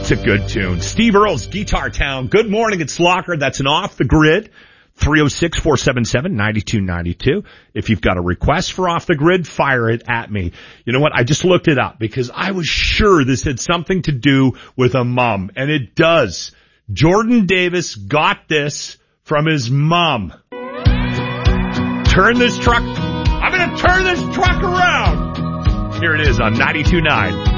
It's a good tune. Steve Earle's Guitar Town. Good morning. It's Locker. That's an Off the Grid. 306-477-9292. If you've got a request for Off the Grid, fire it at me. You know what? I just looked it up because I was sure this had something to do with a mom, and it does. Jordan Davis got this from his mom. I'm going to turn this truck around. Here it is on 92.9.